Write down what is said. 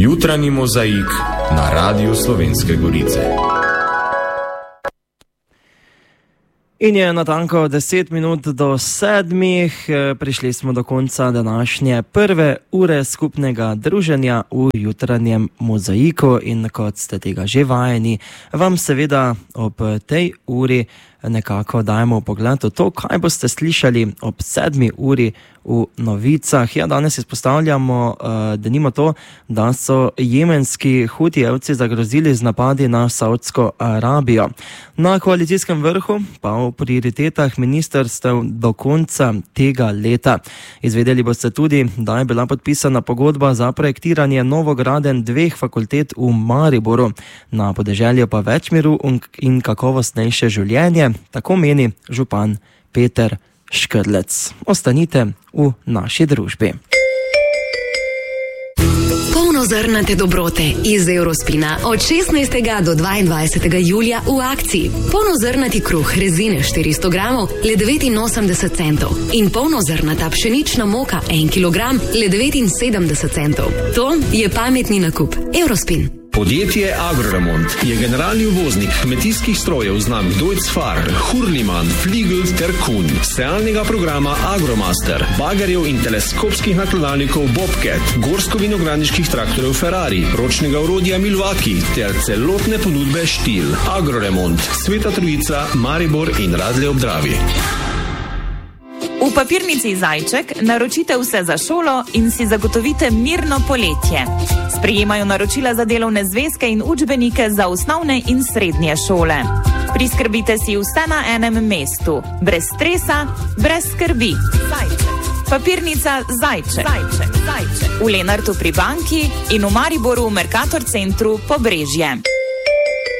Jutranji mozaik na Radiu Slovenske Gorice. In je natanko 10 minut do 7. Prišli smo do konca današnje prve ure skupnega druženja v jutranjem mozaiku in kot ste tega že vajeni, vam seveda ob tej uri nekako dajemo pogled v to, kaj boste slišali ob 7. uri v novicah. Ja, danes izpostavljamo, denimo to, da so jemenski hutijevci zagrozili z napadi na Saudsko Arabijo. Na koalicijskem vrhu pa v prioritetah ministrstev do konca tega leta. Izvedeli boste tudi, da je bila podpisana pogodba za projektiranje novogradenj 2 fakultet v Mariboru. Na podeželju pa več miru in kakovostnejše življenje, tako meni župan Peter Škrlec. Ostanite v naši družbi. Polnozrnate dobrote iz Eurospina od 16. do 22. julija v akciji. Polnozrnati kruh rezine 400 gramov le 89 centov in polnozrnata pšenična moka 1 kilogram le 79 centov. To je pametni nakup. Eurospin. Podjetje Agroremont je generalni uvoznik kmetijskih strojev znamk Deutz-Fahr, Hurlimann, Fliegl ter Kuhn, sejalnega programa Agromaster, bagerjev in teleskopskih nakladalnikov Bobcat, gorsko-vinogradniških traktorjev Ferrari, ročnega orodja Milwaukee ter celotne ponudbe Stihl. Agroremont, Sveta Trojica, Maribor in Radlje ob Dravi. V papirnici Zajček naročite vse za šolo in si zagotovite mirno poletje. Sprejemajo naročila za delovne zvezke in učbenike za osnovne in srednje šole. Priskrbite si vse na enem mestu. Brez stresa, brez skrbi. Zajček. Papirnica Zajček. V Lenartu pri banki in v Mariboru v Mercator centru Pobrežje.